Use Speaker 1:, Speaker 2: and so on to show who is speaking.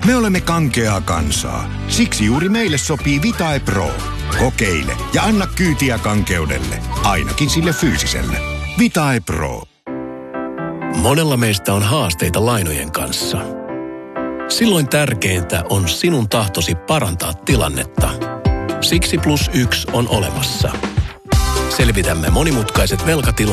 Speaker 1: Me olemme kankeaa kansaa. Siksi juuri meille sopii Vitae Pro. Kokeile ja anna kyytiä kankeudelle. Ainakin sille fyysiselle. Vitae Pro.
Speaker 2: Monella meistä on haasteita lainojen kanssa. Silloin tärkeintä on sinun tahtosi parantaa tilannetta. Siksi +1 on olemassa. Selvitämme monimutkaiset velkatilanteet